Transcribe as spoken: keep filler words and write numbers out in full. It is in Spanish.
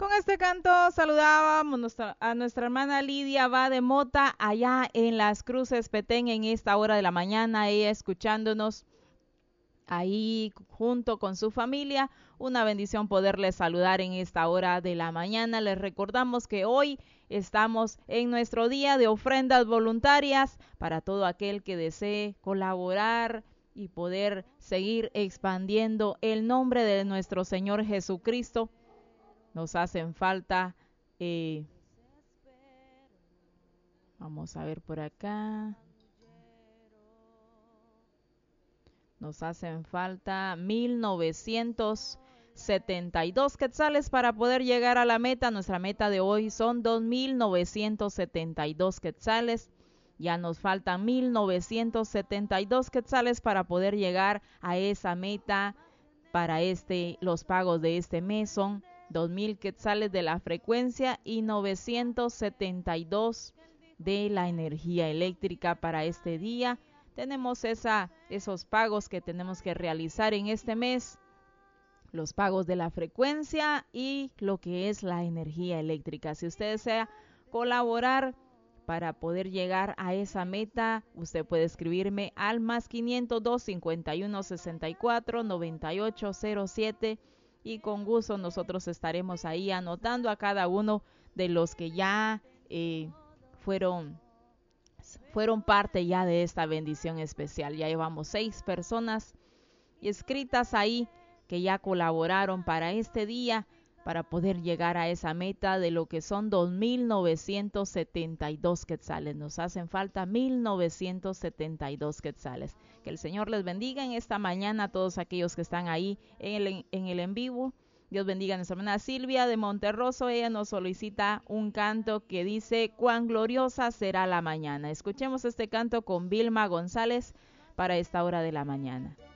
Con este canto saludábamos nuestra, a nuestra hermana Lidia Va de Mota allá en Las Cruces, Petén, en esta hora de la mañana, ella escuchándonos ahí junto con su familia. Una bendición poderles saludar en esta hora de la mañana. Les recordamos que hoy estamos en nuestro día de ofrendas voluntarias para todo aquel que desee colaborar y poder seguir expandiendo el nombre de nuestro Señor Jesucristo. Nos hacen falta, eh, vamos a ver por acá, nos hacen falta mil novecientos setenta y dos quetzales para poder llegar a la meta. Nuestra meta de hoy son dos mil novecientos setenta y dos quetzales. Ya nos faltan mil novecientos setenta y dos quetzales para poder llegar a esa meta. Para este, los pagos de este mes son dos mil quetzales de la frecuencia y novecientos setenta y dos de la energía eléctrica para este día. Tenemos esa, esos pagos que tenemos que realizar en este mes, los pagos de la frecuencia y lo que es la energía eléctrica. Si usted desea colaborar para poder llegar a esa meta, usted puede escribirme al más quinientos dos, cincuenta y uno, sesenta y cuatro, noventa y ocho cero siete y con gusto nosotros estaremos ahí anotando a cada uno de los que ya eh, fueron fueron parte ya de esta bendición especial. Ya llevamos seis personas escritas ahí que ya colaboraron para este día, para poder llegar a esa meta de lo que son dos mil novecientos setenta y dos quetzales. Nos hacen falta mil novecientos setenta y dos quetzales. Que el Señor les bendiga en esta mañana a todos aquellos que están ahí en el en, el en vivo. Dios bendiga a nuestra hermana Silvia de Monterroso. Ella nos solicita un canto que dice: cuán gloriosa será la mañana. Escuchemos este canto con Vilma González para esta hora de la mañana.